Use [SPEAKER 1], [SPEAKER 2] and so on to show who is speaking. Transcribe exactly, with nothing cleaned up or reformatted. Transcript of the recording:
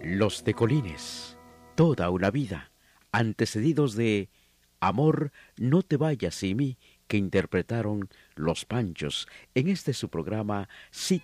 [SPEAKER 1] Los Tecolines, toda una vida, antecedidos de Amor, no te vayas sin mí, que interpretaron Los Panchos en este su programa Cita